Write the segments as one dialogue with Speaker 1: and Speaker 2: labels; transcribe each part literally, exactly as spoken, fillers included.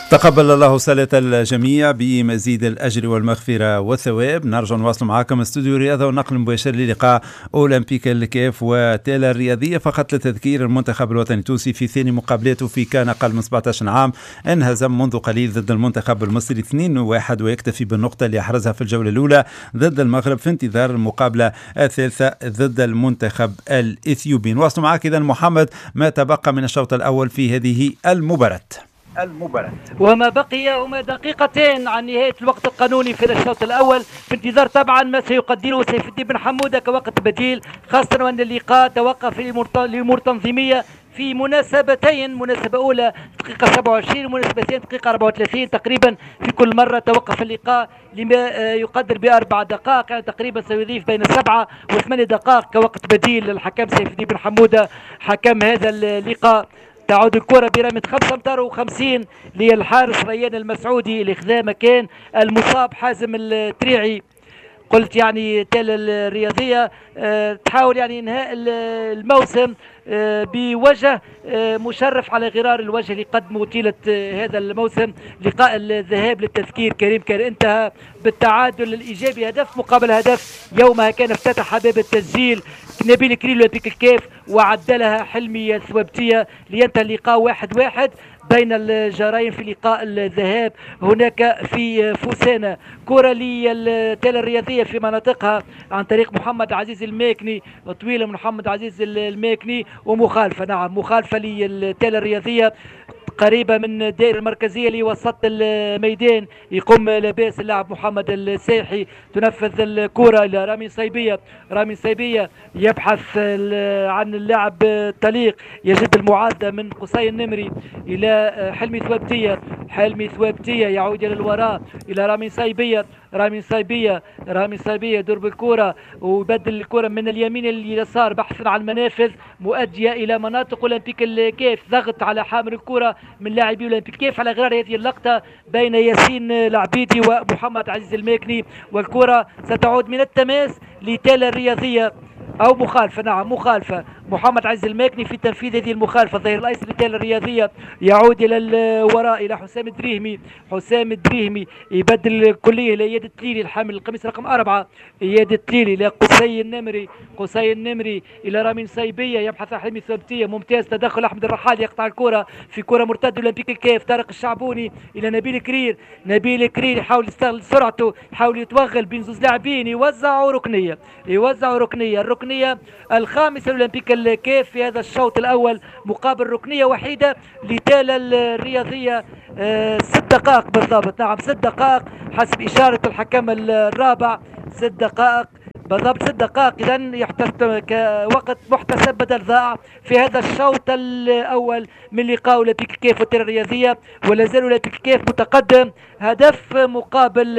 Speaker 1: تقبل الله صلاة الجميع بمزيد الأجر والمغفرة والثواب. نرجع نواصل معكم استوديو الرياضة ونقل مباشر للقاء أولمبيك الكاف وتالا الرياضية. فقط لتذكير، المنتخب الوطني التونسي في ثاني مقابلاته في كان أقل من سبعة عشر عام انهزم منذ قليل ضد المنتخب المصري اثنين واحد، ويكتفي بالنقطة اللي أحرزها في الجولة الأولى ضد المغرب في انتظار المقابلة الثالثة ضد المنتخب الإثيوبي. نواصل معك إذا محمد ما تبقى من الشوط الأول في هذه المباراة.
Speaker 2: المباراة وما بقي هما دقيقتين عن نهاية الوقت القانوني في الشوط الأول، في انتظار طبعا ما سيقدره سيف الدين بن حمودة كوقت بديل، خاصة وأن اللقاء توقف لأمور تنظيمية في مناسبتين، مناسبة أولى دقيقة سبعة وعشرين ومناسبتين دقيقة أربعة وثلاثين تقريبا. في كل مرة توقف اللقاء لما يقدر بأربع دقائق، يعني تقريبا سيضيف بين سبعة وثمانية دقائق كوقت بديل للحكم سيف الدين بن حمودة حكم هذا اللقاء. تعود الكرة برمية خمسة أمتار وخمسين للحارس ريان المسعودي لإخذاء مكان المصاب حازم التريعي. قلت يعني تالا الرياضية أه تحاول يعني انهاء الموسم أه بوجه أه مشرف على غرار الوجه اللي قدمه طيلة أه هذا الموسم. لقاء الذهاب للتذكير كريم كان انتهى بالتعادل الإيجابي هدف مقابل هدف. يومها كان افتتح باب التسجيل نبيل كريل وبيك الكاف وعدلها حلمي ثوابتية لينتهي اللقاء واحد واحد بين الجارين في لقاء الذهاب هناك في فوسانا. كرة للتالا الرياضية في مناطقها عن طريق محمد عزيز الماكني، طويلة من محمد عزيز الماكني ومخالفة، نعم مخالفة للتالا الرياضية قريبة من الدائرة المركزية لوسط الميدان. يقوم لاباس اللاعب محمد الساحي، تنفذ الكرة إلى رامي صيبية. رامي صيبية يبحث عن اللاعب طليق، يجد المعادة من قصي النمري إلى حلمي ثوابتية. حلمي ثوابتية يعود إلى الوراء إلى رامي صيبية. رامي صيبية رامي صيبية يدور بالكرة ويبدل الكرة من اليمين لليسار بحثا عن منافذ مؤدية إلى مناطق أولمبيك الكاف. ضغط على حامل الكرة من لاعبي أولمبيك الكاف على غرار هذه اللقطة بين ياسين العبيدي ومحمد عزيز الماكني، والكرة ستعود من التماس لتالا الرياضية أو مخالفة، نعم مخالفة. محمد عز الماكني في تنفيذ هذه المخالفة. الظهير الأيسر لتالا الرياضية يعود إلى الوراء إلى حسام الدريهمي. حسام الدريهمي يبدل الكلية إلى إياد التليلي الحامل القميص رقم أربعة. إياد التليلي إلى قصي النمري. قصي النمري إلى رامي صيبية يبحث عن حلمي ثوابتية. ممتاز تدخل أحمد الرحال يقطع الكرة في كرة مرتدة أولمبيك الكاف. طارق الشعبوني إلى نبيل كرير. نبيل كرير يحاول يستغل سرعته، يحاول يتوغل بين زوج لاعبين، يوزعوا ركنية يوزعوا ركنية الركنية الخامسة لأولمبيك الكاف في هذا الشوط الأول مقابل ركنية وحيدة لتالا الرياضية. آه ست دقائق بالضبط، نعم ست دقائق حسب إشارة الحكم الرابع. ست دقائق بالضبط، ست دقائق إذن يحتسب كوقت محتسب بدل ضاع في هذا الشوط الأول من لقاء أولمبيك الكاف والتالا الرياضية. ولا زال أولمبيك الكاف متقدم هدف مقابل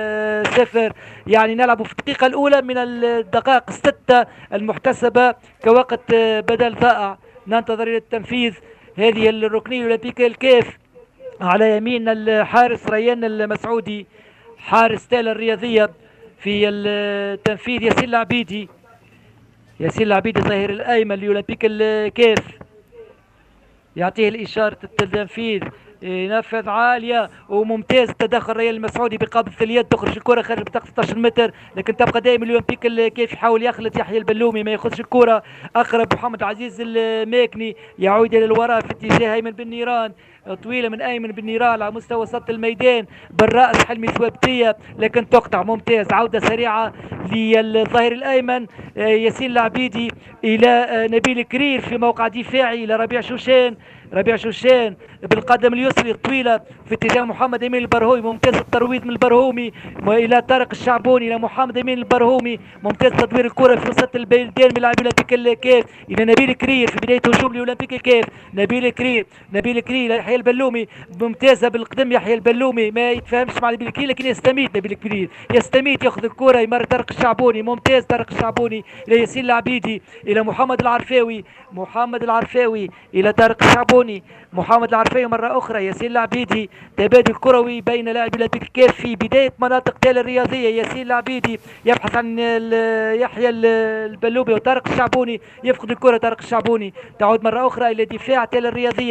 Speaker 2: صفر، يعني نلعب في الدقيقة الأولى من الدقائق الستة المحتسبة كوقت بدل ضائع. ننتظر إلى التنفيذ هذه الركنية أولمبيك الكاف على يمين الحارس ريان المسعودي حارس تالا الرياضية. في التنفيذ ياسين العبيدي. ياسين العبيدي الظهير الأيمن لأولمبيك الكاف يعطيه الإشارة التنفيذ، ينفذ عالية وممتاز التدخل ريال المسعودي بقبضة اليد، تخرج الكرة خارج بطاقة ستة عشر متر، لكن تبقى دائما الأولمبيك كيف يحاول يخلط يحيى البلومي ما ياخذش الكرة. أقرب محمد عزيز الماكني يعود إلى الوراء في اتجاه أيمن بن نيران، طويلة من أيمن بن نيران على مستوى وسط الميدان بالرأس حلمي ثوابتية لكن تقطع. ممتاز عودة سريعة للظهير الأيمن ياسين العبيدي إلى نبيل كرير في موقع دفاعي إلى ربيع شوشان. ربيع شوشان بالقدم اليسري الطويلة في اتجاه محمد امين البرهومي. ممتاز الترويض من البرهومي الى طارق الشعبوني الى محمد امين البرهومي. ممتاز تدوير الكرة في وسط البلدان من لاعبي اولمبيك الكاف الى نبيل كرير في بداية هجوم لاولمبيك الكاف. نبيل كرير نبيل كرير يحيى البلومي ممتازة بالقدم. يحيى البلومي ما يتفاهمش مع نبيل كرير لكن يستميت. نبيل كرير يستميت ياخذ الكرة يمر طارق الشعبوني. ممتاز طارق الشعبوني الى ياسين العبيدي الى محمد العرفاوي. محمد العرفاوي الى طارق الشعبوني. محمد العرفاوي مرة أخرى ياسين العبيدي. تبادل كروي بين لاعبي أولمبيك الكاف في بداية مناطق تالا الرياضية. ياسين العبيدي يبحث عن يحيى البلوبي وطارق الشعبوني يفقد الكرة. طارق الشعبوني تعود مرة أخرى إلى دفاع تالا الرياضية.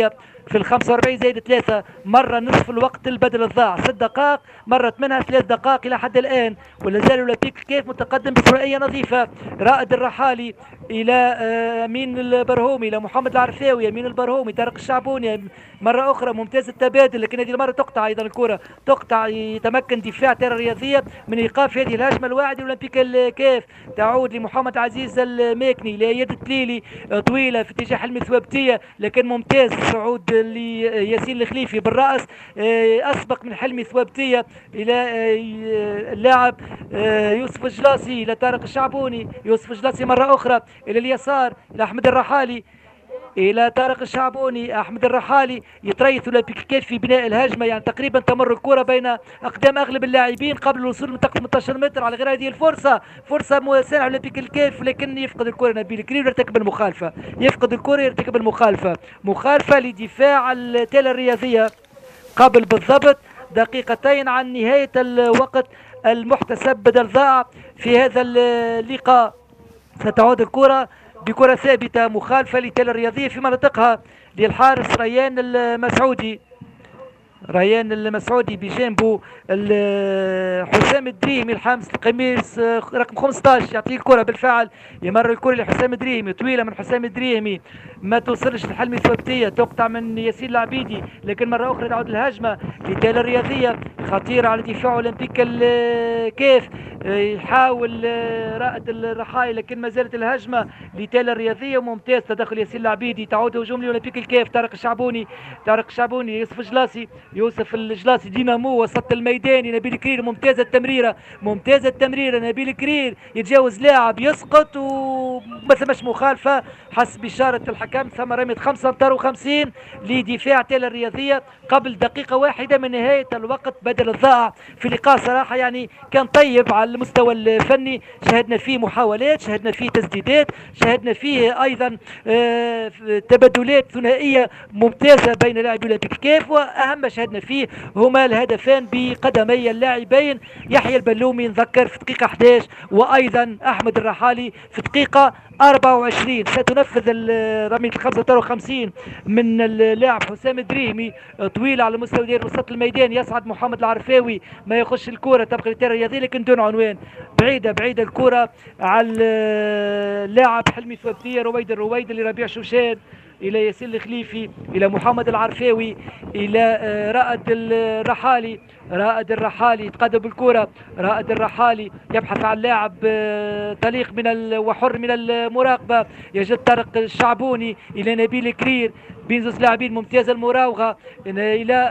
Speaker 2: في ال خمسة وأربعين زائد ثلاثة، مرة نصف الوقت البدل الضاع ست دقائق، مرت منها ثلاث دقائق إلى حد الآن، ولا زال أولمبيك كيف متقدم بثنائية نظيفة. رائد الرحالي إلى أمين البرهومي، إلى محمد العرفاوي، أمين البرهومي، طارق الشعبوني مرة أخرى، ممتاز التبادل، لكن هذه المرة تقطع أيضا الكرة، تقطع، يتمكن دفاع تيرا الرياضية من إيقاف هذه الهجمة الواعدة. أولمبيك الكيف تعود لمحمد عزيز الماكني، ليد التليلي طويلة في اتجاه حلمي ثوابتية، لكن ممتاز صعود لياسين الخليفي بالرأس، أسبق من حلمي ثوابتية إلى اللاعب يوسف الجلاسي، إلى طارق الشعبوني، يوسف الجلاسي مرة أخرى إلى اليسار إلى أحمد الرحالي، إلى طارق الشعبوني، أحمد الرحالي، يتريث أولمبيك كيف في بناء الهجمة، يعني تقريبا تمر الكرة بين أقدام أغلب اللاعبين قبل الوصول لمنطقة ثمانية عشر متر. على غير هذه الفرصة، فرصة مواساة أولمبيك الكيف، لكن يفقد الكرة نبيل كرير، يرتكب المخالفة، يفقد الكرة يرتكب المخالفة، مخالفة لدفاع التالة الرياضية قبل بالضبط دقيقتين عن نهاية الوقت المحتسب بدل ضاع في هذا اللقاء. ستعود الكرة بكرة ثابتة، مخالفة لتالة الرياضية في مناطقها للحارس ريان المسعودي، ريان المسعودي بجانبه حسام الدريهمي الحامس القميص رقم خمسة عشر، يعطيه الكرة بالفعل، يمر الكرة لحسام الدريهمي، طويلة من حسام الدريهمي ما توصلش لحلمي ثوابتية، تقطع من ياسين العبيدي، لكن مرة أخرى تعود الهجمة لتالة الرياضية خطيرة على دفاع أولمبيك الكيف، يحاول رائد الرحايل لكن ما زالت الهجمة لتالة الرياضية، ممتاز تدخل ياسين العبيدي، تعود هجوم لأولمبيك الكيف، طارق الشعبوني، طارق الشعبوني، يوسف الجلاسي، يوسف الجلاسي دينامو وسط الميدان، نبيل كرير، ممتازة التمريرة، ممتازة التمريرة، نبيل كرير يتجاوز لاعب يسقط وما ثمش مخالفة حسب إشارة الحكم، ثم رمية خمسة أمتار وخمسين لدفاع تالة الرياضية قبل دقيقة واحدة من نهاية الوقت بدل الضائع في لقاء صراحة يعني كان طيب على المستوى الفني، شاهدنا فيه محاولات، شاهدنا فيه تسديدات، شاهدنا فيه أيضا آه تبادلات ثنائية ممتازة بين لاعبي أولمبيك كيف، وأهم ما شاهدنا فيه هما الهدفان بقدمي اللاعبين يحيى البلومي نذكر في دقيقة أحد عشر، وأيضا أحمد الرحالي في دقيقة أربعة وعشرين. ستنفذ رمية خمسة وخمسين من اللاعب حسام الدريهمي طويلة على مستوى دير وسط الميدان، يسعد محمد العرفاوي ما يخش الكرة تبقى للتالة الرياضية لكن دون عنوان، بعيدة بعيدة الكرة على اللاعب حلمي ثوابتية، رويد الرويد لربيع شوشان، إلى ياسين الخليفي، إلى محمد العرفاوي، إلى رائد الرحالي، رائد الرحالي يتقدم بالكرة، رائد الرحالي يبحث عن لاعب طليق من وحر من المراقبة، يجد طارق الشعبوني إلى نبيل كرير، بين زوج لاعبين ممتازة المراوغة إلى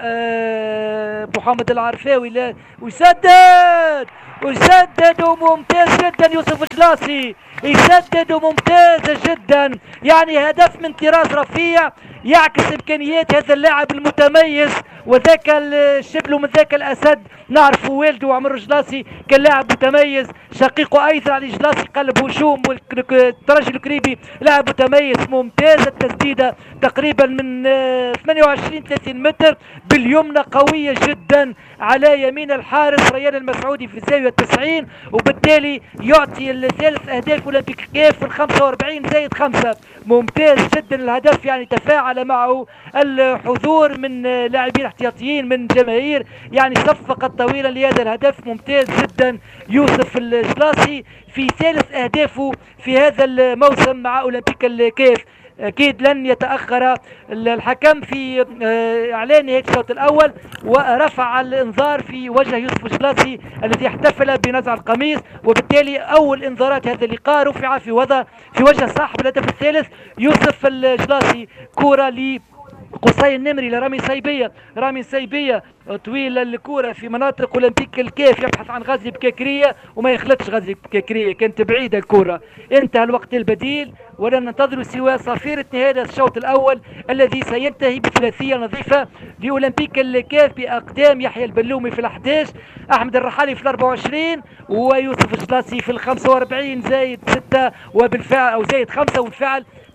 Speaker 2: محمد العرفاوي، لا ويسدد ويسدد وممتاز جدا يوسف الجلاسي، يسدد وممتاز جدا، يعني هدف من طراز رفيع يعكس امكانيات هذا اللاعب المتميز، وذاك الشبل ومن ذاك الاسد نعرف والده عمر الجلاسي كان لاعب متميز، شقيقه ايضا علي الجلاسي قلب هشوم، والترجي الكريبي لاعب متميز، ممتازه التسديده تقريبا من ثمانية وعشرين ثلاثين متر باليمنى قويه جدا على يمين الحارس ريان المسعودي في الزاويه تسعين، وبالتالي يعطي الثالث اهداف اولمبيك كيف في خمسة وأربعين زائد خمسة، ممتاز جدا الهدف، يعني تفاعل معه الحضور من لاعبين احتياطيين من جماهير، يعني صفقت طويلا لهذا الهدف، ممتاز جدا يوسف الجلاسي في ثالث اهدافه في هذا الموسم مع اولمبيك الكيف. اكيد لن يتاخر الحكم في اعلان نهايه الشوط الاول، ورفع الانذار في وجه يوسف الجلاسي الذي احتفل بنزع القميص، وبالتالي اول انذارات هذا اللقاء رفع في وجه في وجه صاحب الهدف الثالث يوسف الجلاسي. كرة ل قصي النمري لرامي سيبية، رامي سيبية طويل الكرة في مناطق أولمبيك الكيف، يبحث عن غازي بكاكرية وما يخلطش غازي بكاكرية، كانت بعيدة الكرة. انتهى الوقت البديل ولا ننتظر سوى صافرة نهاية الشوط الأول الذي سينتهي بثلاثية نظيفة لأولمبيك الكيف بأقدام يحيى البلومي في الأحد عشر، أحمد الرحالي في الأربعة وعشرين، ويوسف الجلاسي في الخمسة وأربعين زايد ستة وبالفعل أو زايد خمسة، وبالفعل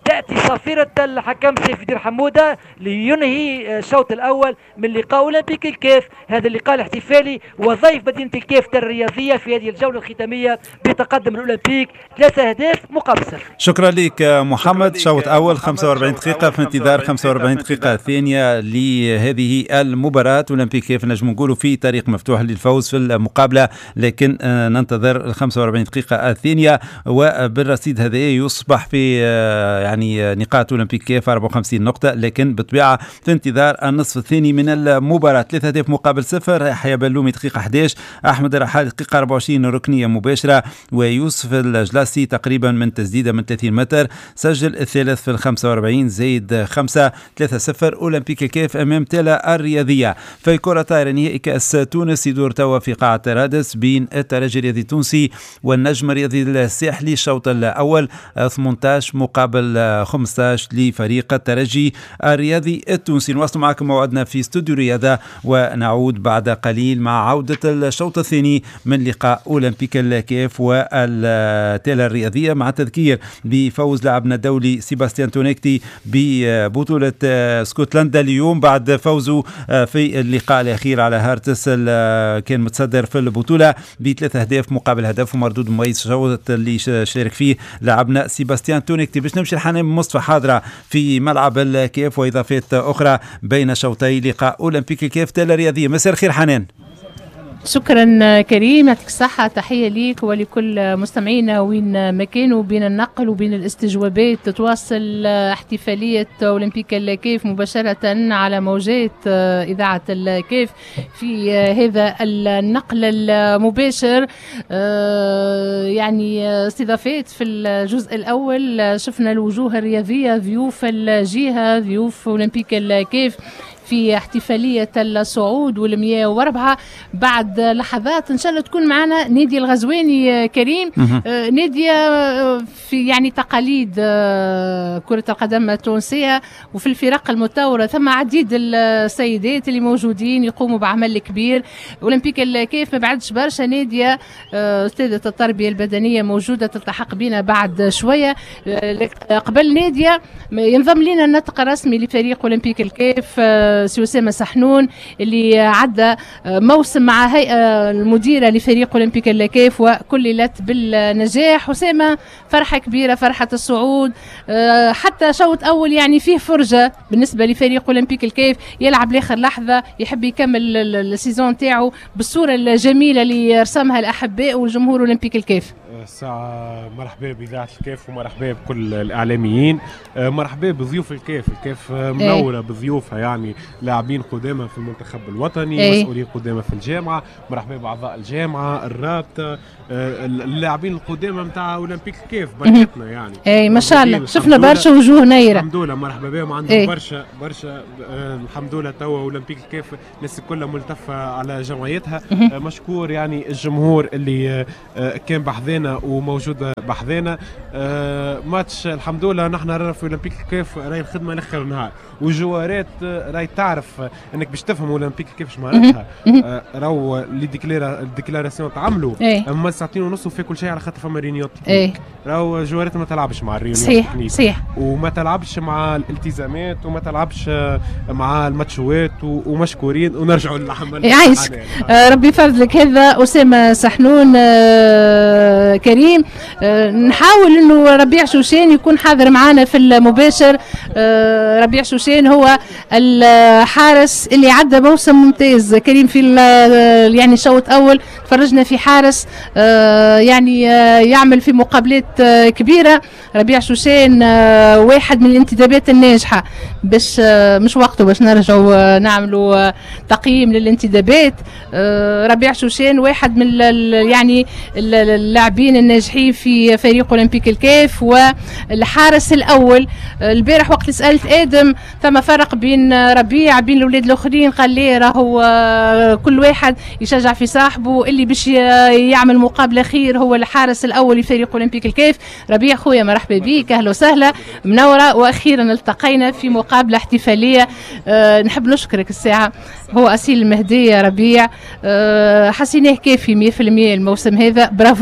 Speaker 2: تأتي صافرة الحكم سيف الدين حمودة لينهي الشوط الأول من لقاء أولمبيك الكيف، هذا اللقاء الاحتفالي وضيف مدينة الكيف الرياضية في هذه الجولة الختامية بتقدم الأولمبيك ثلاثة أهداف مقابل صفر.
Speaker 1: شكرا لك محمد. شوط أول خمسة وأربعين دقيقة في انتظار خمسة وأربعين دقيقة ثانية لهذه المباراة. أولمبيك كيف نجم نقولوا في طريق مفتوح للفوز في المقابلة، لكن ننتظر ال خمسة وأربعين دقيقة الثانية، وبالرصيد هذا يصبح في يعني نقاط أولمبيك كيف أربعة وخمسين نقطة، لكن بالطبيعة في انتظار النصف الثاني من المباراة. ثلاثة أهداف مقابل صفر، يحيى بلومي دقيقة أحد عشر، أحمد الرحال دقيقة أربعة وعشرين ركنية مباشرة، ويوسف الجلاسي تقريبا من تسديدة من ثلاثين متر سجل الثالث في الخمسة وأربعين زائد خمسة. ثلاثة صفر أولمبيك كيف أمام تالا الرياضية. في كرة طائرة نهائي كأس تونس يدور توا في قاعة رادس بين الترجي الرياضي التونسي والنجم الرياضي الساحلي. الشوط الأول ثمانية عشر مقابل خمسة عشر لفريق الترجي الرياضي التونسي. نواصل معكم موعدنا في استوديو رياضة، ونعود بعد قليل مع عودة الشوط الثاني من لقاء أولمبيك الكيف والتالا الرياضية، مع تذكير بفوز لاعبنا الدولي سيباستيان تونيكتي ببطولة اسكتلندا اليوم بعد فوزه في اللقاء الأخير على هارتس، كان متصدر في البطولة بثلاث أهداف مقابل هدف ومردود مميز. الشوط اللي شارك فيه لاعبنا سيباستيان تونيكتي. باش نمشي الحنان مصطفى حاضرة في ملعب الكيف وإضافات أخرى بين شوطي لقاء أولمبيك الكيف تالا الرياضية. مساء الخير حنان.
Speaker 3: شكرا كريم، يعطيك الصحة. تحية ليك ولكل مستمعينا وين ما كانوا بين النقل وبين الاستجوابات. تتواصل احتفالية أولمبيك الكيف مباشرة على موجات إذاعة الكيف في هذا النقل المباشر. يعني استضافات في الجزء الأول، شفنا الوجوه الرياضية، ضيوف الجهة، ضيوف أولمبيك الكيف في احتفالية الصعود والمئة وأربعة. بعد لحظات إن شاء الله تكون معنا نادية الغزواني كريم. آه نادية في يعني تقاليد آه كرة القدم التونسية، وفي الفرق المتطورة ثم عديد السيدات اللي موجودين يقوموا بعمل كبير. أولمبيك الكيف ما بعدش برشا. نادية آه أستاذة التربية البدنية موجودة تلتحق بنا بعد شوية. آه قبل نادية ينضم لنا النطق الرسمي لفريق أولمبيك الكيف آه سي أسامة سحنون اللي عدى موسم مع هيئة المديرة لفريق أولمبيك الكيف وكللت بالنجاح. أسامة، فرحة كبيرة، فرحة الصعود، حتى شوط أول يعني فيه فرجة بالنسبة لفريق أولمبيك الكيف، يلعب لآخر لحظة، يحب يكمل السيزون تاعو بالصورة الجميلة اللي رسمها الأحباء والجمهور أولمبيك الكيف.
Speaker 4: ساعة مرحبا بإذاعة الكيف ومرحبا بكل الإعلاميين، مرحبا بضيوف الكيف. الكيف منورة ايه. بضيوفها، يعني لاعبين قدامى في المنتخب الوطني ايه. مسؤولين قدامى في الجامعة، مرحبا بأعضاء الجامعة، الرابطة، اللاعبين القدامى متاع أولمبيك الكيف بركتنا يعني
Speaker 3: اي ما شاء الله. شفنا برشا وجوه نيرة
Speaker 4: الحمد لله، مرحبا بهم. عندهم ايه. برشا برشا الحمد لله. توا أولمبيك الكيف الناس كلها ملتفة على جمعيتها. مشكور يعني الجمهور اللي كان بحذانا وموجودة بحذانا. آه ماتش الحمد لله. نحن رانا في أولمبيك كيف راهي الخدمة لاخر نهار، والجوارات راهي تعرف انك باش تفهم أولمبيك كيفاش معناتها. آه راهو لي ديكليرا الديكلاراسيون تعملوا اما ساعتين ونص وفي كل شيء على خاطر فما رينيوت. راهو جوارات ما تلعبش مع الرينيوت،
Speaker 3: صحيح صحيح،
Speaker 4: وما تلعبش مع الالتزامات وما تلعبش مع الماتشوات، ومشكورين ونرجعوا للعمل.
Speaker 3: يعيشك آه ربي يفضلك. هذا أسامة سحنون. آه كريم، آه نحاول انه ربيع شوشان يكون حاضر معنا في المباشر. آه ربيع شوشان هو الحارس اللي عدى موسم ممتاز كريم في يعني الشوط اول. تفرجنا في حارس آه يعني آه يعمل في مقابلات آه كبيره. ربيع شوشان آه واحد من الانتدابات الناجحه، باش آه مش وقته باش نرجعوا آه نعملوا آه تقييم للانتدابات. آه ربيع شوشان واحد من يعني اللاعبين الناجحين في فريق أولمبيك الكيف والحارس الأول. البارح وقت سألت آدم ثم فرق بين ربيع بين الأولاد الآخرين، قال لي راهو كل واحد يشجع في صاحبه، اللي باش يعمل مقابلة خير هو الحارس الأول لفريق أولمبيك الكيف. ربيع خويا مرحبا بك، أهلا وسهلا، منورة. وأخيرا التقينا في مقابلة احتفالية. أه نحب نشكرك الساعة، هو أصيل المهدي يا ربيع. أه حسيناه كافي مية بالمية الموسم هذا، برافو، لأن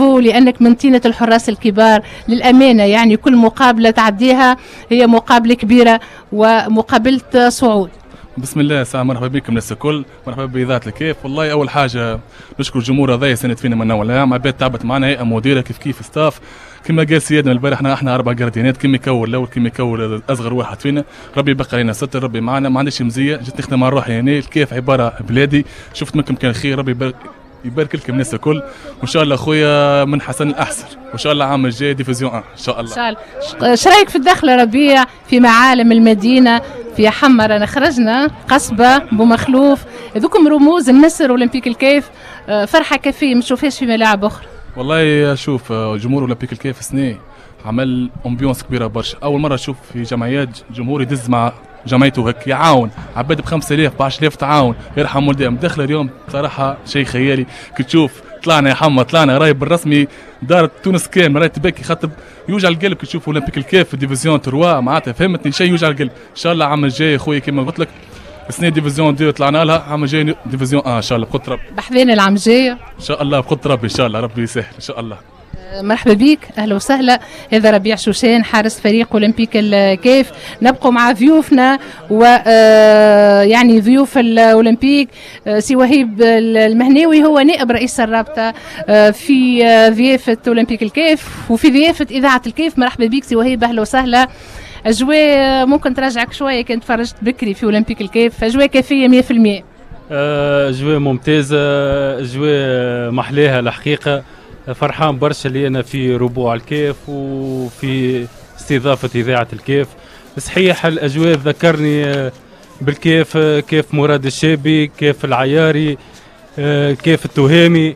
Speaker 3: لسانك من طينة الحراس الكبار للأمانة. يعني كل مقابلة تعديها هي مقابلة كبيرة ومقابلة صعود.
Speaker 5: بسم الله، ساعة مرحبا بكم الناس الكل، مرحبا بإذاعة الكيف. والله أول حاجة نشكر الجمهور هذايا سند فينا من أول الأيام، عباد تعبت معنا، هيئة مديرة كيف كيف ستاف كما قال سيادنا البارح. احنا احنا أربع جاردينات كما يكون الأول كما يكون أصغر واحد فينا، ربي يبقى علينا ستر، ربي معنا، ما عنديش مزية، جيت نخدم مع روحي هنا. الكيف عبارة بلادي، شفت منكم كان خير، ربي يبارك يبارك لكم الناس الكل، وان شاء الله خويا من حسن الاحسن، وان شاء الله عام الجاي ديفيزيون واحد ان شاء الله. ان شاء
Speaker 3: الله. ايش رايك في الدخله ربيع في معالم المدينه في حمر؟ انا خرجنا قصبه بومخلوف، هذوكم رموز النسر اولمبيك الكيف، فرحه كافيه ما نشوفهاش في ملاعب اخرى.
Speaker 5: والله شوف جمهور اولمبيك الكيف سنه عمل امبيونس كبيره برشا، اول مره نشوف في جمعيات جمهور يدز مع جمعيته هيك يعاون عباد ب خمسة آلاف ب عشرة آلاف تعاون يرحم والديهم. دخل اليوم صراحه شيء خيالي، كي تشوف طلعنا يا حما طلعنا راي بالرسمي دار تونس كامل راي تبكي، خاطر يوجع القلب كي تشوف اولمبيك الكيف في ديفيزيون ثلاثة معناتها فهمتني شيء يوجع القلب. ان شاء الله عام الجاي خويا كما قلت لك السنه ديفيزيون اثنين طلعنا لها، عام الجاي ديفيزيون واحد ان شاء الله بقدر ربي.
Speaker 3: بحذين العام الجاي ان
Speaker 5: شاء الله بقدر ربي، ان شاء الله ربي يسهل ان شاء الله.
Speaker 3: مرحبا بك، اهلا وسهلا. هذا ربيع شوشان حارس فريق اولمبيك الكيف. نبقوا مع ضيوفنا و يعني ضيوف الاولمبيك. سي وهيب المهناوي هو نائب رئيس الرابطه في ضيافه اولمبيك الكيف وفي ضيافه اذاعه الكيف. مرحبا بك سي وهيب، اهلا وسهلا. اجواء ممكن ترجعك شويه، كنت فرجت بكري في اولمبيك الكيف، اجواء كافيه مية بالمية.
Speaker 6: اجواء ممتازه، اجواء محلاها الحقيقه. فرحان برشا اللي انا في ربوع الكيف وفي استضافه اذاعه الكيف. صحيح الاجواء ذكرني بالكيف، كيف مراد الشابي، كيف العياري، كيف التهامي،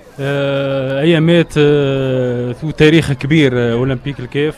Speaker 6: ايامات وتاريخ كبير اولمبيك الكيف.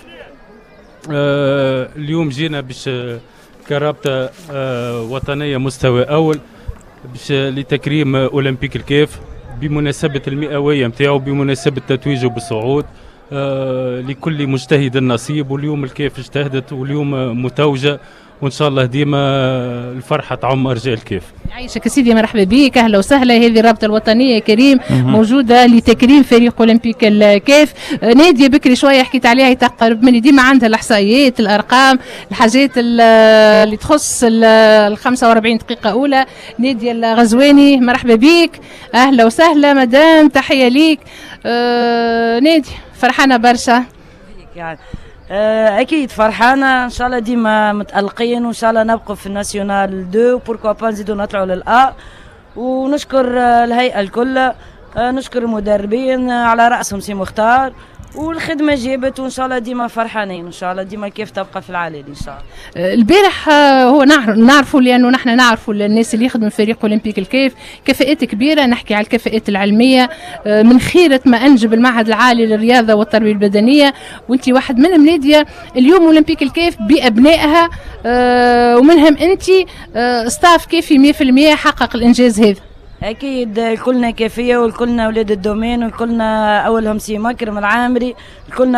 Speaker 6: اليوم جينا باش كرابطه وطنيه مستوى اول باش لتكريم اولمبيك الكيف بمناسبة المئوية متاعو، بمناسبة تتويجه بالصعود. آه لكل مجتهد النصيب، واليوم الكيف اجتهدت واليوم متوجة، وان شاء الله ديما الفرحة تعم ارجاء الكيف.
Speaker 3: عايشك سيدي، مرحبا بك، اهلا وسهلا. هذه الرابطة الوطنية كريم موجودة لتكريم فريق اولمبيك الكيف. نادية بكري شوية حكيت عليها، تقرب مني ديما عندها الاحصائيات الارقام الحاجات اللي تخص ال خمسة وأربعين دقيقة اولى. نادية الغزواني مرحبا بك، اهلا وسهلا مدام، تحية ليك. آه نادية فرحانة برشا
Speaker 7: يعني. اكيد فرحانه، ان شاء الله ديما متالقين، وان شاء الله نبقوا في الناسيونال اثنين وبوركوا با نزيدوا نطلعوا للأ. ونشكر الهيئه الكل، نشكر المدربين على راسهم سي مختار، والخدمه جابت، وان شاء الله ديما فرحانين، ان شاء الله ديما كيف تبقى في العالي ان شاء الله.
Speaker 3: البارح هو نعرفوا لانه نحن نعرفوا الناس اللي يخدموا فريق اولمبيك الكيف كفاءات كبيره، نحكي على الكفاءات العلميه من خيره ما انجب المعهد العالي للرياضه والتربيه البدنيه، وانت واحد منهم ناديه. اليوم اولمبيك الكيف بابنائها ومنهم انت ستاف كيفي مية بالمية حقق الانجاز هذا.
Speaker 7: اكيد كلنا كافيه، والكلنا اولاد الدومين، والكلنا اولهم سي مكرم العامري، الكلنا